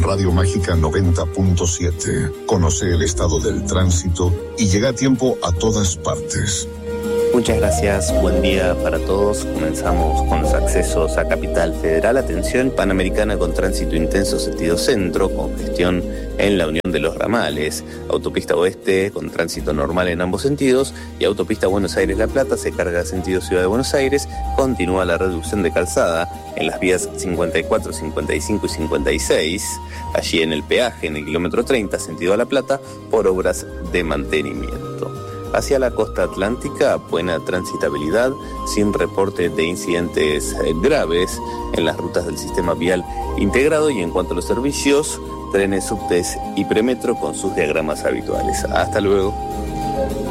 Radio Mágica 90.7. Conoce el estado del tránsito y llega a tiempo a todas partes. Muchas gracias, buen día para todos. Comenzamos con los accesos a Capital Federal. Atención, Panamericana con tránsito intenso sentido centro, congestión en la unión de los ramales. Autopista Oeste con tránsito normal en ambos sentidos y Autopista Buenos Aires-La Plata se carga sentido Ciudad de Buenos Aires. Continúa la reducción de calzada en las vías 54, 55 y 56. Allí en el peaje, en el kilómetro 30, sentido a La Plata, por obras de mantenimiento. Hacia la costa atlántica, buena transitabilidad, sin reporte de incidentes graves en las rutas del sistema vial integrado. Y en cuanto a los servicios, trenes, subtes y premetro con sus diagramas habituales. Hasta luego.